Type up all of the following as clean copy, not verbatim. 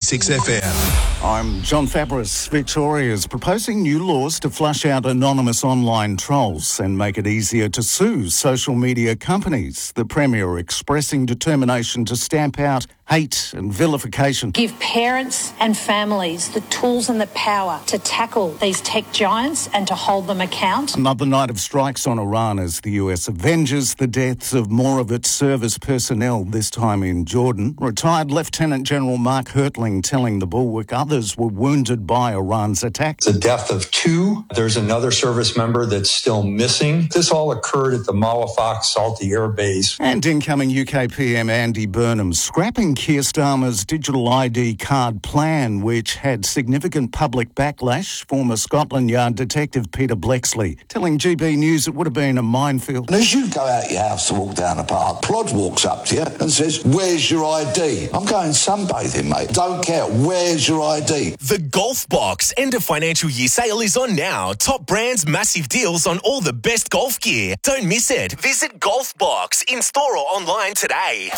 96 FM. I'm John Fabris. Victoria is proposing new laws to flush out anonymous online trolls and make it easier to sue social media companies. The Premier expressing determination to stamp out hate and vilification. Give parents and families the tools and the power to tackle these tech giants and to hold them account. Another night of strikes on Iran as the US avenges the deaths of more of its service personnel, this time in Jordan. Retired Lieutenant General Mark Hertling telling the Bulwark others were wounded by Iran's attack. The death of 2. There's another service member that's still missing. This all occurred at the Malafak Salty Air Base. And incoming UK PM Andy Burnham scrapping Keir Starmer's digital ID card plan, which had significant public backlash. Former Scotland Yard detective Peter Blexley telling GB News it would have been a minefield. And as you go out your house to walk down the park, Plod walks up to you and says, "Where's your ID?" I'm going sunbathing, mate. Don't care. Where's your ID? The Golf Box end of financial year sale is on now. Top brands, massive deals on all the best golf gear. Don't miss it. Visit Golf Box in store or online today.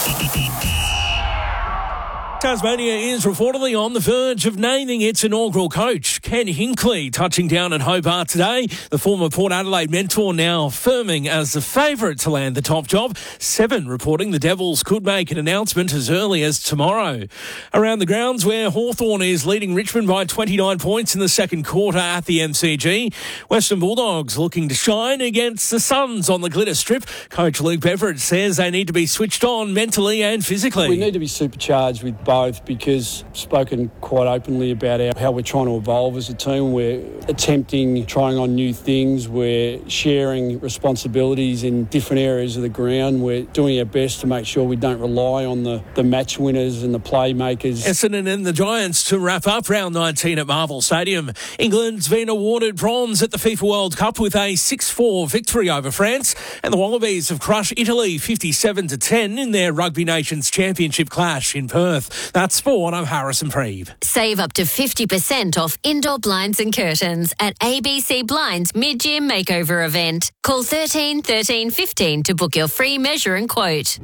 Tasmania is reportedly on the verge of naming its inaugural coach. Ken Hinkley touching down at Hobart today. The former Port Adelaide mentor now firming as the favourite to land the top job. 7 reporting the Devils could make an announcement as early as tomorrow. Around the grounds where Hawthorn is leading Richmond by 29 points in the second quarter at the MCG. Western Bulldogs looking to shine against the Suns on the Glitter Strip. Coach Luke Beveridge says they need to be switched on mentally and physically. We need to be supercharged with both, because I've spoken quite openly about how we're trying to evolve as a team. We're trying on new things. We're sharing responsibilities in different areas of the ground. We're doing our best to make sure we don't rely on the match winners and the playmakers. Essendon and the Giants to wrap up round 19 at Marvel Stadium. England's been awarded bronze at the FIFA World Cup with a 6-4 victory over France, and the Wallabies have crushed Italy 57-10 in their Rugby Nations Championship clash in Perth. That's sport. I'm Harrison Preeve. Save up to 50% off indoor blinds and curtains at ABC Blinds mid-year makeover event. Call 13 13 15 to book your free measure and quote.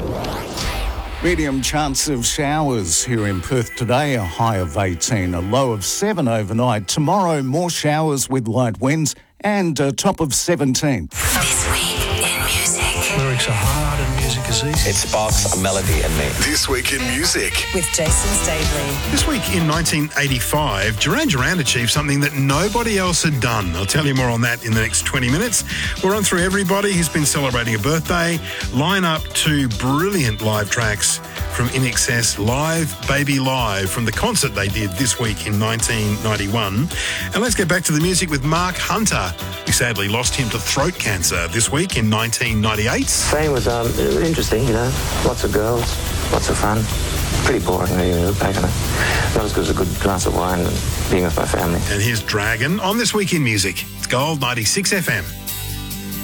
Medium chance of showers here in Perth today, a high of 18, a low of 7 overnight. Tomorrow, more showers with light winds and a top of 17. This week in music. Lyrics are hard and music is easy. It sparks a melody in me. This week in music. With Jason Staveley. This week in 1985, Duran Duran achieved something that nobody else had done. I'll tell you more on that in the next 20 minutes. We'll run through everybody who's been celebrating a birthday, line up 2 brilliant live tracks from INXS, Live Baby Live, from the concert they did this week in 1991. And let's get back to the music with Mark Hunter, who sadly lost him to throat cancer this week in 1998. Fame was interesting, you know. Lots of girls, lots of fun. Pretty boring when you look back on it. Not as good as a good glass of wine and being with my family. And here's Dragon on This Week in Music. It's Gold 96 FM.